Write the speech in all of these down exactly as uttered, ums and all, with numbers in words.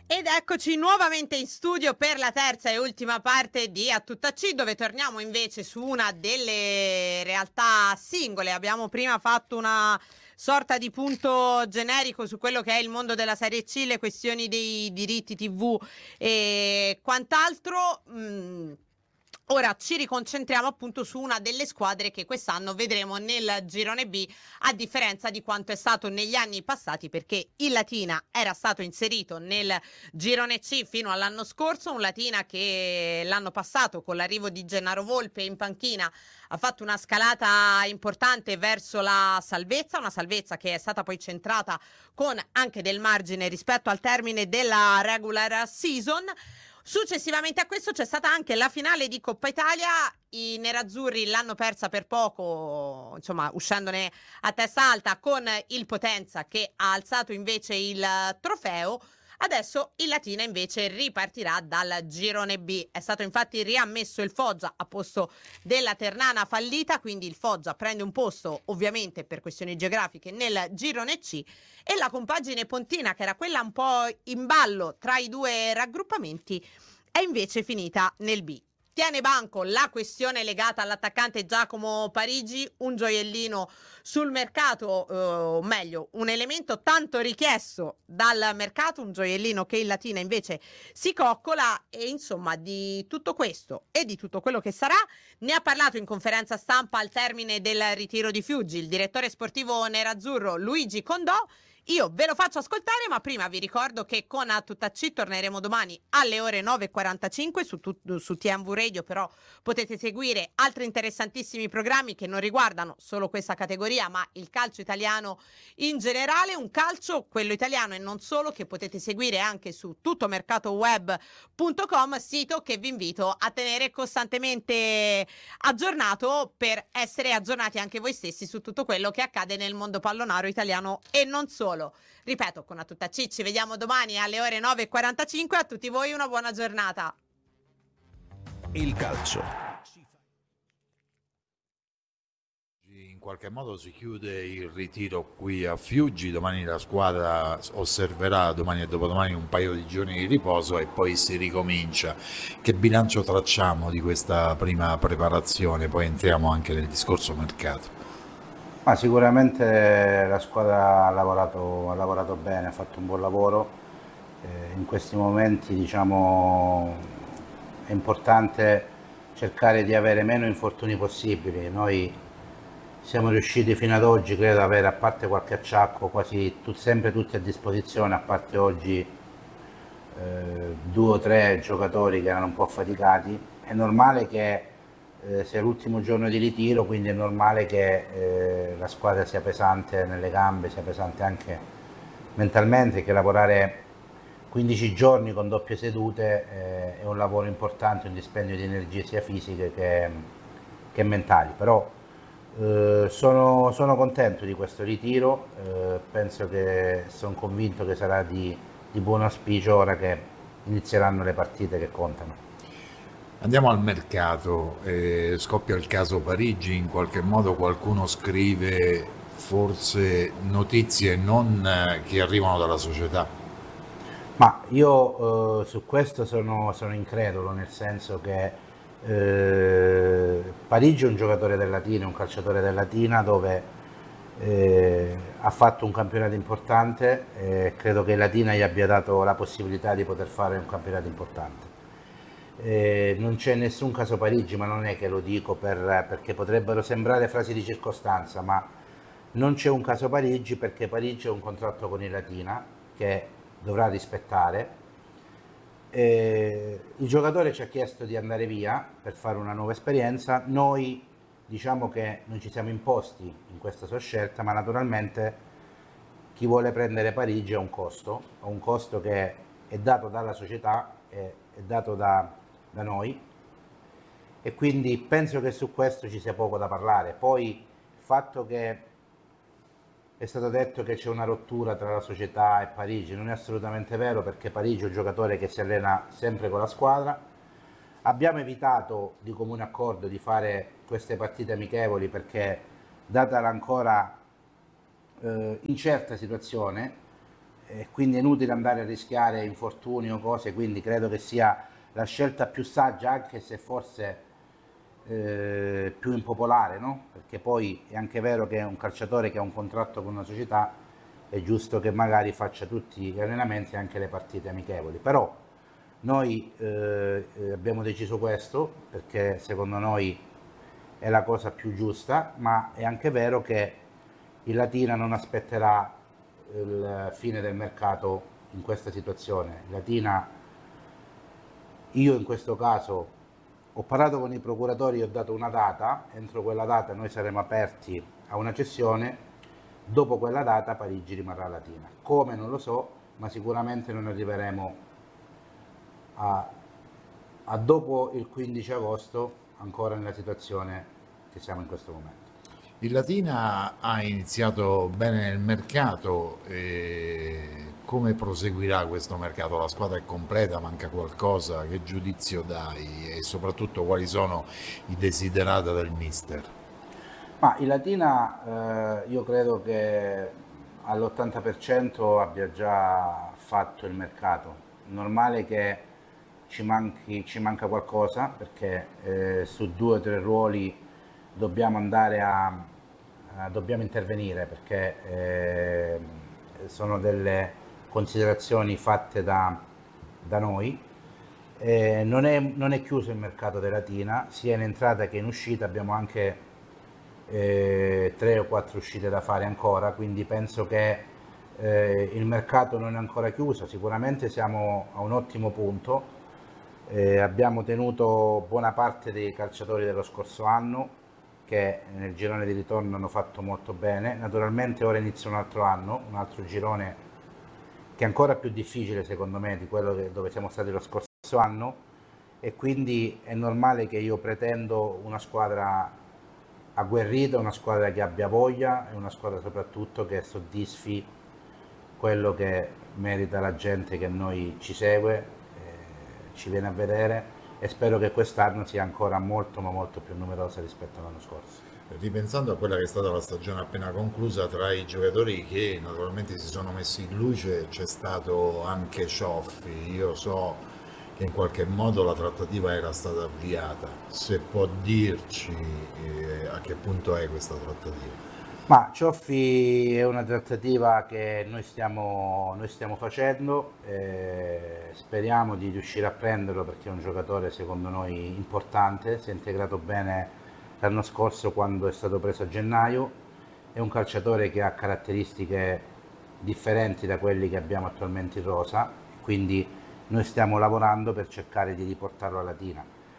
Ed eccoci nuovamente in studio per la terza e ultima parte di A Tutta C, dove torniamo invece su una delle realtà singole. Abbiamo prima fatto una sorta di punto generico su quello che è il mondo della Serie C, le questioni dei diritti tivù e quant'altro. Mh, Ora ci riconcentriamo appunto su una delle squadre che quest'anno vedremo nel girone B, a differenza di quanto è stato negli anni passati, perché il Latina era stato inserito nel girone C fino all'anno scorso, un Latina che l'anno passato con l'arrivo di Gennaro Volpe in panchina ha fatto una scalata importante verso la salvezza, una salvezza che è stata poi centrata con anche del margine rispetto al termine della regular season. Successivamente a questo c'è stata anche la finale di Coppa Italia. I nerazzurri l'hanno persa per poco, insomma, uscendone a testa alta con il Potenza che ha alzato invece il trofeo. Adesso il Latina invece ripartirà dal girone B. È stato infatti riammesso il Foggia a posto della Ternana fallita, quindi il Foggia prende un posto ovviamente per questioni geografiche nel girone C e la compagine pontina, che era quella un po' in ballo tra i due raggruppamenti, è invece finita nel B. Tiene banco la questione legata all'attaccante Giacomo Parigi, un gioiellino sul mercato, eh, o meglio, un elemento tanto richiesto dal mercato, un gioiellino che il Latina invece si coccola. E insomma, di tutto questo e di tutto quello che sarà ne ha parlato in conferenza stampa al termine del ritiro di Fiuggi il direttore sportivo nerazzurro Luigi Condò. Io ve lo faccio ascoltare, ma prima vi ricordo che con A Tutta C torneremo domani alle ore nove e quarantacinque su, tu, su T M V Radio, però potete seguire altri interessantissimi programmi che non riguardano solo questa categoria, ma il calcio italiano in generale, un calcio, quello italiano e non solo, che potete seguire anche su tuttomercatoweb punto com, sito che vi invito a tenere costantemente aggiornato per essere aggiornati anche voi stessi su tutto quello che accade nel mondo pallonaro italiano e non solo. Ripeto, con A Tutta C ci vediamo domani alle ore nove e quarantacinque. A tutti voi una buona giornata. Il calcio. In qualche modo si chiude il ritiro qui a Fiuggi, domani la squadra osserverà domani e dopodomani un paio di giorni di riposo e poi si ricomincia. Che bilancio tracciamo di questa prima preparazione? Poi entriamo anche nel discorso mercato. Ma sicuramente la squadra ha lavorato, ha lavorato bene, ha fatto un buon lavoro. Eh, in questi momenti, diciamo, è importante cercare di avere meno infortuni possibili. Noi siamo riusciti fino ad oggi, credo, ad avere, a parte qualche acciacco, quasi tu, sempre tutti a disposizione, a parte oggi eh, due o tre giocatori che erano un po' affaticati. È normale che eh, sia l'ultimo giorno di ritiro, quindi è normale che eh, la squadra sia pesante nelle gambe, sia pesante anche mentalmente, che lavorare quindici giorni con doppie sedute eh, è un lavoro importante, un dispendio di energie sia fisiche che, che mentali. Però eh, sono, sono contento di questo ritiro, eh, penso che sono convinto che sarà di, di buon auspicio ora che inizieranno le partite che contano. Andiamo al mercato, eh, scoppia il caso Parigi, in qualche modo qualcuno scrive forse notizie non eh, che arrivano dalla società. Ma io eh, su questo sono, sono incredulo, nel senso che eh, Parigi è un giocatore del Latina, un calciatore del Latina dove eh, ha fatto un campionato importante e credo che il Latina gli abbia dato la possibilità di poter fare un campionato importante. Eh, non c'è nessun caso Parigi, ma non è che lo dico per, perché potrebbero sembrare frasi di circostanza, ma non c'è un caso Parigi perché Parigi ha un contratto con il Latina che dovrà rispettare. Eh, il giocatore ci ha chiesto di andare via per fare una nuova esperienza. Noi diciamo che non ci siamo imposti in questa sua scelta, ma naturalmente chi vuole prendere Parigi ha un costo, ha un costo che è dato dalla società, è, è dato da, da noi, e quindi penso che su questo ci sia poco da parlare. Poi il fatto che è stato detto che c'è una rottura tra la società e Parigi non è assolutamente vero, perché Parigi è un giocatore che si allena sempre con la squadra. Abbiamo evitato di comune accordo di fare queste partite amichevoli perché, data l'ancora eh, incerta situazione, e quindi è inutile andare a rischiare infortuni o cose, quindi credo che sia la scelta più saggia, anche se forse eh, più impopolare, no? Perché poi è anche vero che un calciatore che ha un contratto con una società è giusto che magari faccia tutti gli allenamenti e anche le partite amichevoli, però noi eh, abbiamo deciso questo perché secondo noi è la cosa più giusta, ma è anche vero che il Latina non aspetterà il fine del mercato in questa situazione. Il Latina, io in questo caso ho parlato con i procuratori, ho dato una data, entro quella data noi saremo aperti a una cessione, dopo quella data Parigi rimarrà Latina. Come non lo so, ma sicuramente non arriveremo a, a dopo il quindici agosto ancora nella situazione che siamo in questo momento. Il Latina ha iniziato bene il mercato, e come proseguirà questo mercato? La squadra è completa, manca qualcosa? Che giudizio dai e soprattutto quali sono i desiderata del mister? Ma il Latina eh, io credo che all'ottanta per cento abbia già fatto il mercato. Normale che ci, manchi, ci manca qualcosa perché eh, su due o tre ruoli dobbiamo andare a, a dobbiamo intervenire perché eh, sono delle considerazioni fatte da, da noi. Eh, non, è, non è chiuso il mercato della Latina, sia in entrata che in uscita, abbiamo anche eh, tre o quattro uscite da fare ancora, quindi penso che eh, il mercato non è ancora chiuso, sicuramente siamo a un ottimo punto, eh, abbiamo tenuto buona parte dei calciatori dello scorso anno che nel girone di ritorno hanno fatto molto bene. Naturalmente ora inizia un altro anno, un altro girone che è ancora più difficile secondo me di quello che, dove siamo stati lo scorso anno, e quindi è normale che io pretendo una squadra agguerrita, una squadra che abbia voglia e una squadra soprattutto che soddisfi quello che merita la gente che noi ci segue, eh, ci viene a vedere, e spero che quest'anno sia ancora molto ma molto più numerosa rispetto all'anno scorso. Ripensando a quella che è stata la stagione appena conclusa, tra i giocatori che naturalmente si sono messi in luce c'è stato anche Cioffi. Io so che in qualche modo la trattativa era stata avviata, se può dirci eh, a che punto è questa trattativa? Ma Cioffi è una trattativa che noi stiamo, noi stiamo facendo, eh, speriamo di riuscire a prenderlo perché è un giocatore secondo noi importante, si è integrato bene l'anno scorso quando è stato preso a gennaio, è un calciatore che ha caratteristiche differenti da quelli che abbiamo attualmente in rosa, quindi noi stiamo lavorando per cercare di riportarlo alla Latina.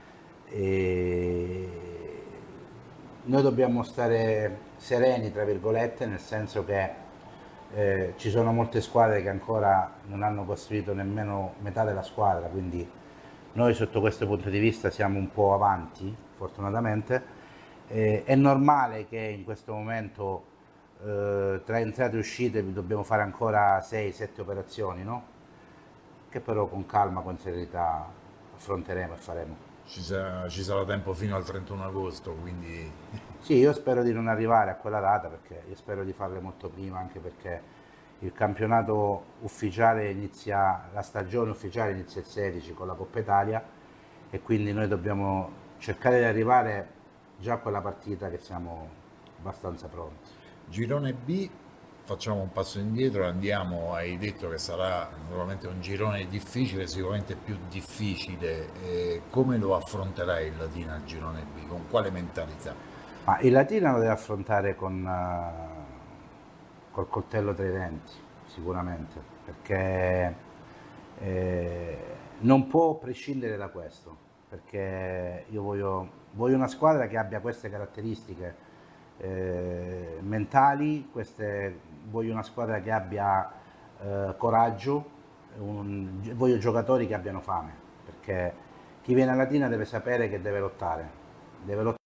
E noi dobbiamo stare sereni, tra virgolette, nel senso che eh, ci sono molte squadre che ancora non hanno costruito nemmeno metà della squadra, quindi noi sotto questo punto di vista siamo un po' avanti, fortunatamente. Eh, è normale che in questo momento eh, tra entrate e uscite dobbiamo fare ancora sei sette operazioni, no? Che però con calma, con serenità affronteremo e faremo. Ci sarà, ci sarà tempo fino al trentuno agosto, quindi... Sì, io spero di non arrivare a quella data, perché io spero di farle molto prima, anche perché il campionato ufficiale inizia, la stagione ufficiale inizia il sedici con la Coppa Italia, e quindi noi dobbiamo cercare di arrivare già a quella partita che siamo abbastanza pronti. Girone B, facciamo un passo indietro e andiamo, hai detto che sarà naturalmente un girone difficile, sicuramente più difficile, eh, come lo affronterai il Latina al girone B, con quale mentalità? Ma il Latina lo deve affrontare con, uh, col coltello tra i denti, sicuramente, perché eh, non può prescindere da questo, perché io voglio, voglio una squadra che abbia queste caratteristiche eh, mentali, queste, voglio una squadra che abbia eh, coraggio, un, voglio giocatori che abbiano fame, perché chi viene a Latina deve sapere che deve lottare, deve lottare.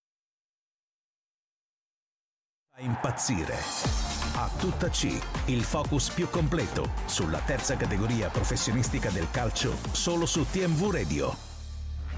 A impazzire. A tutta C, il focus più completo sulla terza categoria professionistica del calcio, solo su T M V Radio.